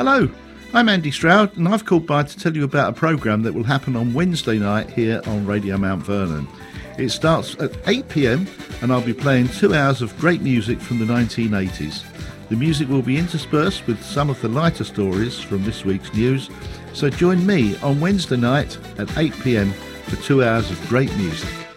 Hello, I'm Andy Stroud and I've called by to tell you about a programme that will happen on Wednesday night here on Radio Mount Vernon. It starts at 8 p.m. and I'll be playing 2 hours of great music from the 1980s. The music will be interspersed with some of the lighter stories from this week's news, so join me on Wednesday night at 8 p.m. for 2 hours of great music.